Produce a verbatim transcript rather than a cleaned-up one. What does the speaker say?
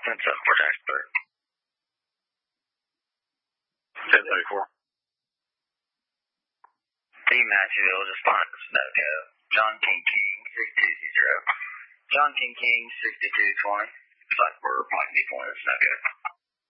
ten seven four tax third. ten thirty-four. Team Matchville just fine. No go. John King King, sixty-two zero. John King King, sixty-two twenty. Looks like we're probably be pointless. No go.